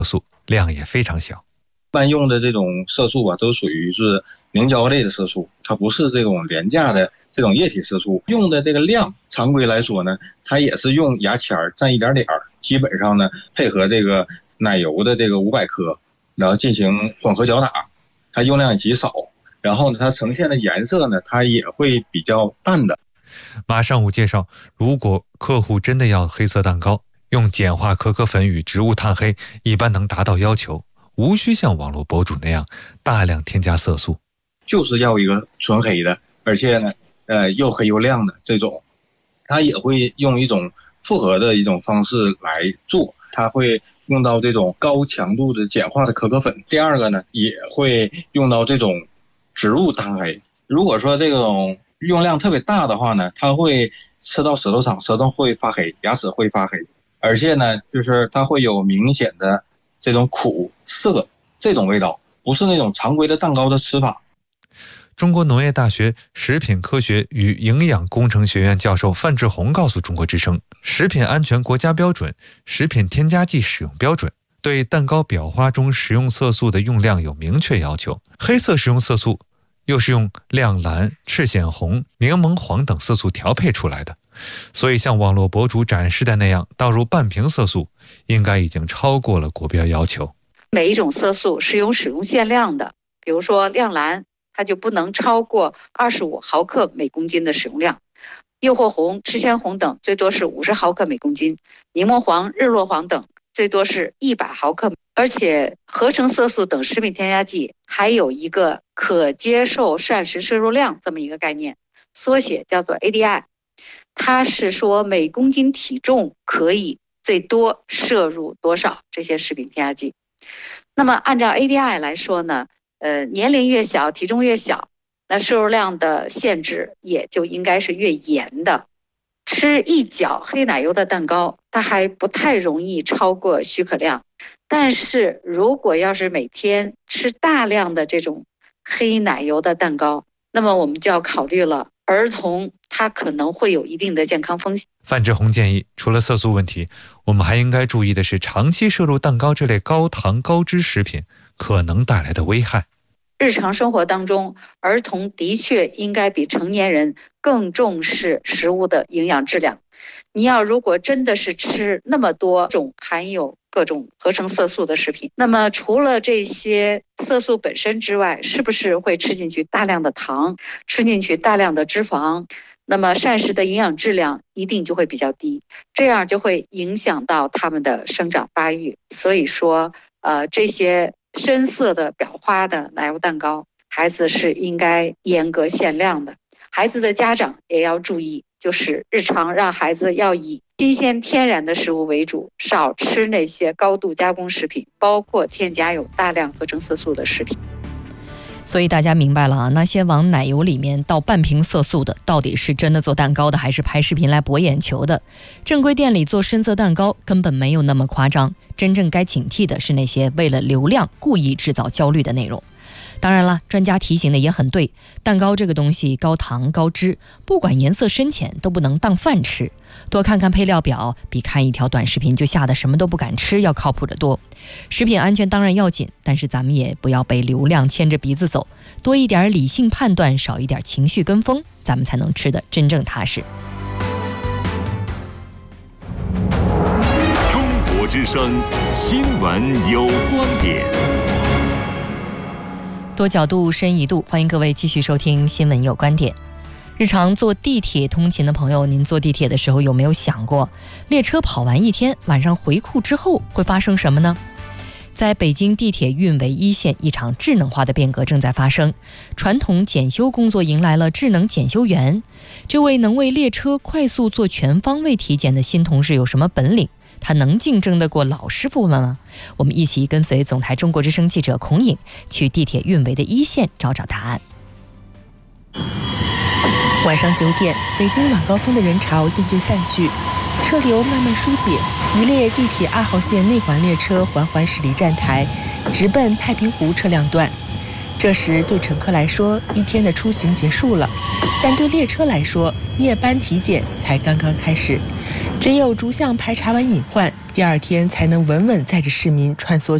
素，量也非常小。 一般用的这种色素啊，都属于是凝胶类的色素，它不是这种廉价的这种液体色素。用的这个量，常规来说呢，它也是用牙签蘸一点点，基本上呢配合这个奶油的这个500克，然后进行混合搅打，它用量极少。然后呢，它呈现的颜色呢，它也会比较淡的。 马上武介绍，如果客户真的要黑色蛋糕，用碱化可可粉与植物炭黑一般能达到要求，无需像网络博主那样大量添加色素， 就是要一个纯黑的，而且呢，又黑又亮的这种。它也会用一种复合的一种方式来做，它会用到这种高强度的碱化的可可粉。第二个呢，也会用到这种植物炭黑。如果说这种用量特别大的话呢，它会吃到舌头上，舌头会发黑，牙齿会发黑，而且呢，就是它会有明显的这种苦涩这种味道，不是那种常规的蛋糕的吃法。 中国农业大学食品科学与营养工程学院教授范志红告诉中国之声，食品安全国家标准、食品添加剂使用标准对蛋糕裱花中食用色素的用量有明确要求。黑色食用色素又是用亮蓝、赤藓红、柠檬黄等色素调配出来的，所以像网络博主展示的那样倒入半瓶色素，应该已经超过了国标要求。 每一种色素是有使用限量的，比如说亮蓝，它就不能超过25毫克每公斤的使用量，诱惑红、赤藓红等最多是50毫克每公斤，柠檬黄、日落黄等最多是100毫克。而且合成色素等食品添加剂还有一个可接受膳食摄入量这么一个概念，缩写叫做 ADI， 它是说每公斤体重可以最多摄入多少这些食品添加剂。那么按照 ADI 来说呢，年龄越小，体重越小，那摄入量的限制也就应该是越严的。吃一角黑奶油的蛋糕，它还不太容易超过许可量。但是如果要是每天吃大量的这种黑奶油的蛋糕，那么我们就要考虑了，儿童他可能会有一定的健康风险。 范志红建议，除了色素问题，我们还应该注意的是长期摄入蛋糕这类高糖高脂食品可能带来的危害。 日常生活当中，儿童的确应该比成年人更重视食物的营养质量。你要如果真的是吃那么多种含有各种合成色素的食品，那么除了这些色素本身之外，是不是会吃进去大量的糖，吃进去大量的脂肪，那么膳食的营养质量一定就会比较低，这样就会影响到他们的生长发育。所以说这些深色的裱花的奶油蛋糕，孩子是应该严格限量的。孩子的家长也要注意，就是日常让孩子要以新鲜天然的食物为主，少吃那些高度加工食品，包括添加有大量合成色素的食品。 所以大家明白了啊，那些往奶油里面倒半瓶色素的，到底是真的做蛋糕的，还是拍视频来博眼球的？正规店里做深色蛋糕根本没有那么夸张，真正该警惕的是那些为了流量故意制造焦虑的内容。当然了，专家提醒的也很对，蛋糕这个东西高糖高脂，不管颜色深浅都不能当饭吃。多看看配料表，比看一条短视频就吓得什么都不敢吃要靠谱得多。食品安全当然要紧，但是咱们也不要被流量牵着鼻子走，多一点理性判断，少一点情绪跟风，咱们才能吃得真正踏实。 中国之声新闻有观点， 多角度深一度，欢迎各位继续收听新闻有观点。日常坐地铁通勤的朋友，您坐地铁的时候有没有想过，列车跑完一天，晚上回库之后会发生什么呢？在北京地铁运维一线，一场智能化的变革正在发生，传统检修工作迎来了智能检修员。这位能为列车快速做全方位体检的新同事有什么本领？他能竞争得过老师傅们吗？我们一起跟随总台中国之声记者孔颖去地铁运维的一线找找答案。 晚上9点，北京晚高峰的人潮渐渐散去，车流慢慢疏解，一列地铁2号线内环列车缓缓驶离站台，直奔太平湖车辆段。这时对乘客来说，一天的出行结束了，但对列车来说，夜班体检才刚刚开始。 只有逐项排查完隐患，第二天才能稳稳载着市民穿梭